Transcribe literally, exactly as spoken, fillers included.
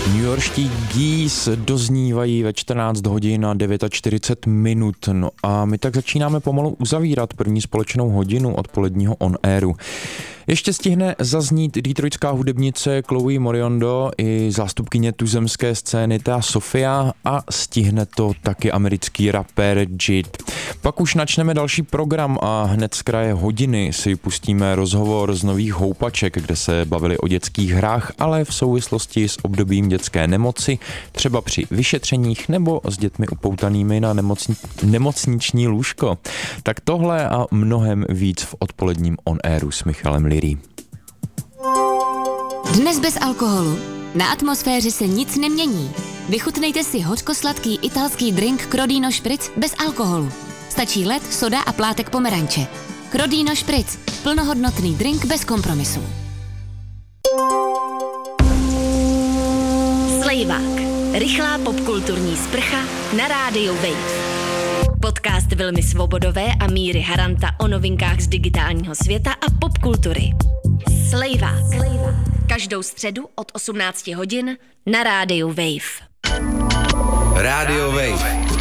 Newyorští Geese doznívají ve čtrnáct hodin a čtyřicet devět minut. No a my tak začínáme pomalu uzavírat první společnou hodinu odpoledního on-airu. Ještě stihne zaznít detroitská hudebnice Chloe Moriondo i zástupkyně tuzemské scény Thea Sofia a stihne to taky americký rapper Jid. Pak už načneme další program a hned z kraje hodiny si pustíme rozhovor z Nových Houpaček, kde se bavili o dětských hrách, ale v souvislosti s obdobím dětské nemoci, třeba při vyšetřeních nebo s dětmi upoutanými na nemocni- nemocniční lůžko. Tak tohle a mnohem víc v odpoledním on-airu s Michalem Lirí. Dnes bez alkoholu. Na atmosféře se nic nemění. Vychutnejte si hořkosladký italský drink Crodino Spritz bez alkoholu. Stačí led, soda a plátek pomeranče. Crodino Spritz. Plnohodnotný drink bez kompromisů. Slejvák. Rychlá popkulturní sprcha na rádiu Wave. Podcast Vilmy Svobodové a Míry Haranta o novinkách z digitálního světa a popkultury. Slejvák. Každou středu od osmnáct hodin na rádiu Wave. Rádio Wave.